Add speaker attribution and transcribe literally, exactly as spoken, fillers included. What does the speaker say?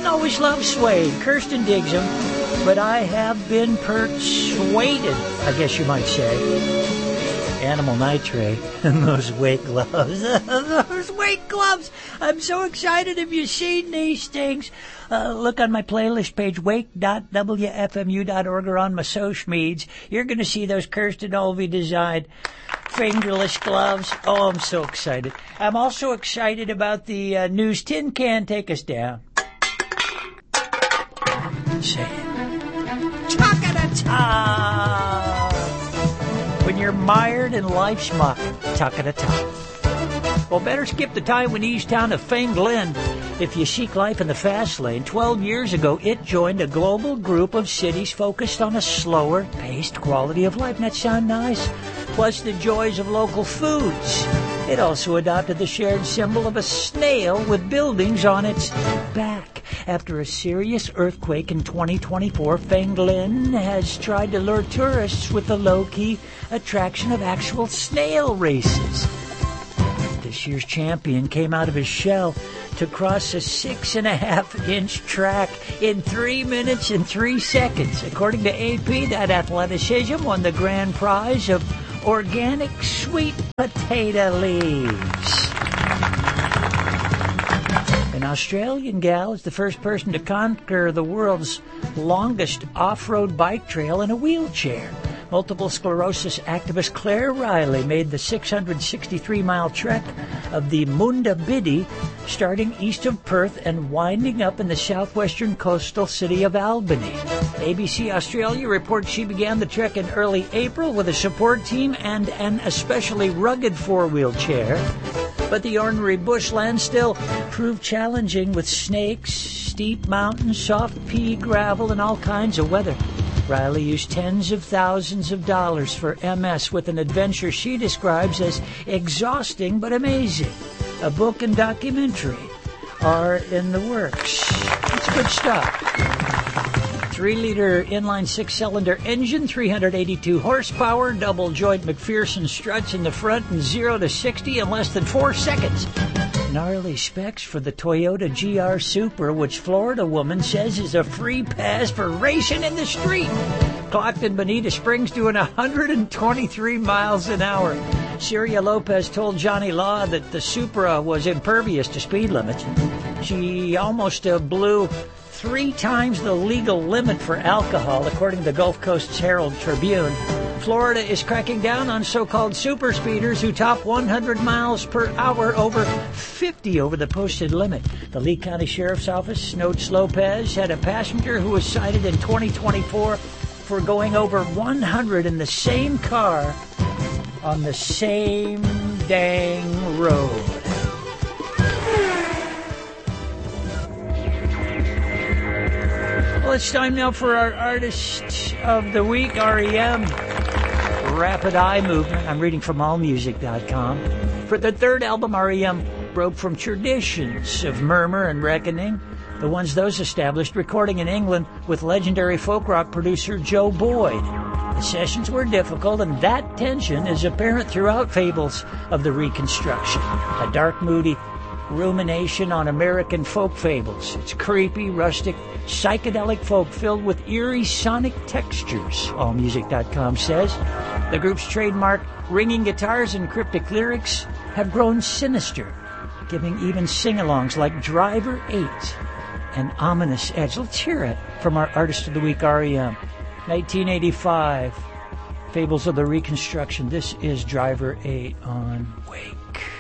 Speaker 1: didn't always love suede. Kirsten digs them, but I have been persuaded, I guess you might say. Animal nitrate and those weight gloves. Those weight gloves. I'm so excited. Have you seen these things? Uh, look on my playlist page, wake dot w f m u dot org, or on my social medias. You're going to see those Kirsten Olvey designed fingerless gloves. Oh, I'm so excited. I'm also excited about the uh, news tin can. Take us down. Say it. Chaka-da-ta! When you're mired in life's muck, tuck-a-da-ta. Well, better skip the Taiwanese town of Feng Lin if you seek life in the fast lane. Twelve years ago, it joined a global group of cities focused on a slower-paced quality of life. That sound nice? Plus the joys of local foods. It also adopted the shared symbol of a snail with buildings on its back. After a serious earthquake in twenty twenty-four, Feng Lin has tried to lure tourists with the low-key attraction of actual snail races. This year's champion came out of his shell to cross a six and a half inch track in three minutes and three seconds. According to A P, that athleticism won the grand prize of organic sweet potato leaves. An Australian gal is the first person to conquer the world's longest off-road bike trail in a wheelchair. Multiple sclerosis activist Claire Riley made the six hundred sixty-three mile trek of the Munda Biddy, starting east of Perth and winding up in the southwestern coastal city of Albany. A B C Australia reports she began the trek in early April with a support team and an especially rugged four-wheel chair. But the ornery bushland still proved challenging with snakes, steep mountains, soft pea gravel, and all kinds of weather. Riley used tens of thousands of dollars for M S with an adventure she describes as exhausting but amazing. A book and documentary are in the works. It's good stuff. three-liter inline six-cylinder engine, three hundred eighty-two horsepower, double-joint McPherson struts in the front, and zero to sixty in less than four seconds. Gnarly specs for the Toyota G R Super, which Florida woman says is a free pass for racing in the street. Clocked in Bonita Springs doing one hundred twenty-three miles an hour. Syria Lopez told Johnny Law that the Supra was impervious to speed limits. She almost uh, blew three times the legal limit for alcohol, according to the Gulf Coast's Herald Tribune. Florida is cracking down on so-called super speeders who top one hundred miles per hour over fifty over the posted limit. The Lee County Sheriff's Office notes Lopez had a passenger who was cited in twenty twenty-four for going over one hundred in the same car on the same dang road. Well, it's time now for our Artist of the Week, R E M. Rapid Eye Movement. I'm reading from all music dot com. For the third album, R E M broke from traditions of murmur and reckoning, the ones those established recording in England with legendary folk rock producer Joe Boyd. The sessions were difficult, and that tension is apparent throughout Fables of the Reconstruction, a dark, moody rumination on American folk fables. It's creepy, rustic, psychedelic folk filled with eerie sonic textures, all music dot com says. The group's trademark ringing guitars and cryptic lyrics have grown sinister, giving even sing-alongs like Driver eight an ominous edge. Let's hear it from our Artist of the Week, R E M. nineteen eighty-five, Fables of the Reconstruction. This is Driver eight on Wake.